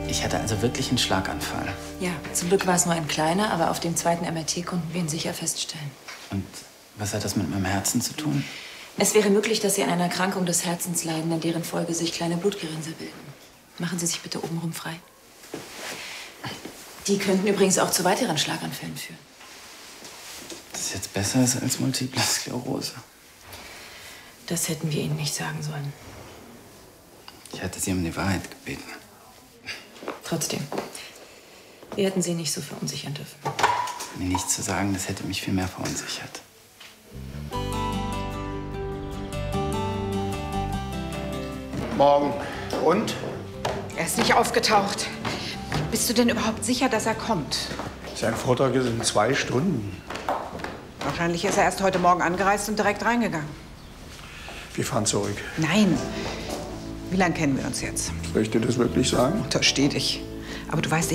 Ich hatte also wirklich einen Schlaganfall. Ja, zum Glück war es nur ein kleiner, aber auf dem zweiten MRT konnten wir ihn sicher feststellen. Und was hat das mit meinem Herzen zu tun? Es wäre möglich, dass Sie an einer Erkrankung des Herzens leiden, in deren Folge sich kleine Blutgerinnsel bilden. Machen Sie sich bitte obenrum frei. Die könnten übrigens auch zu weiteren Schlaganfällen führen. Das jetzt besser ist als Multiple Sklerose. Das hätten wir Ihnen nicht sagen sollen. Ich hatte Sie um die Wahrheit gebeten. Trotzdem, wir hätten Sie nicht so verunsichern dürfen. Mir nichts zu sagen, das hätte mich viel mehr verunsichert. Morgen. Und? Er ist nicht aufgetaucht. Bist du denn überhaupt sicher, dass er kommt? Sein Vortrag ist in 2 Stunden. Wahrscheinlich ist er erst heute Morgen angereist und direkt reingegangen. Wir fahren zurück. Nein. Wie lange kennen wir uns jetzt? Soll ich dir das wirklich sagen? Untersteh dich. Aber du weißt,